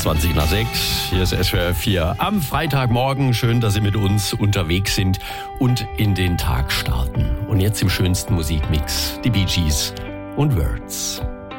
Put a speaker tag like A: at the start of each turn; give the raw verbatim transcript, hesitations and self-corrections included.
A: zwanzig nach sechs. Hier ist S W R vier am Freitagmorgen. Schön, dass Sie mit uns unterwegs sind und in den Tag starten. Und jetzt im schönsten Musikmix, die Bee Gees und Words.